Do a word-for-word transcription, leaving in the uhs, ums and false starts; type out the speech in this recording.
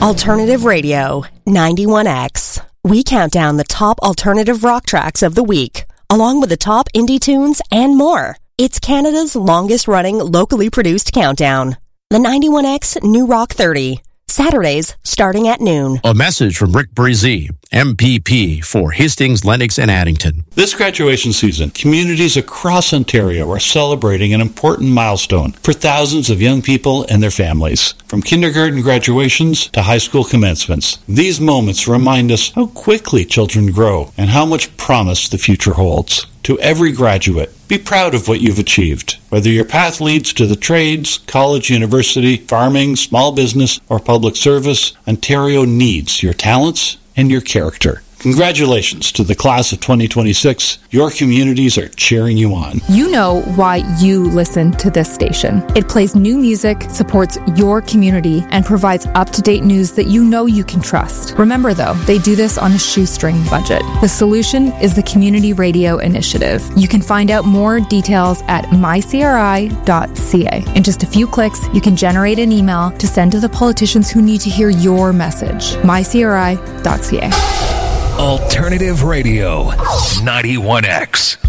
Alternative Radio, ninety-one X. We count down the top alternative rock tracks of the week, along with the top indie tunes and more. It's Canada's longest-running, locally produced countdown. The ninety-one X New Rock thirty. Saturdays, starting at noon. A message from Rick Brizee, M P P for Hastings, Lennox, and Addington. This graduation season, communities across Ontario are celebrating an important milestone for thousands of young people and their families. From kindergarten graduations to high school commencements, these moments remind us how quickly children grow and how much promise the future holds. To every graduate, be proud of what you've achieved. Whether your path leads to the trades, college, university, farming, small business, or public service, Ontario needs your talents and your character. Congratulations to the class of twenty twenty-six. Your communities are cheering you on. You know why you listen to this station. It plays new music, supports your community, and provides up-to-date news that you know you can trust. Remember, though, they do this on a shoestring budget. The solution is the Community Radio Initiative. You can find out more details at my c r i dot c a. In just a few clicks, you can generate an email to send to the politicians who need to hear your message. my c r i dot c a. Alternative Radio, ninety-one X.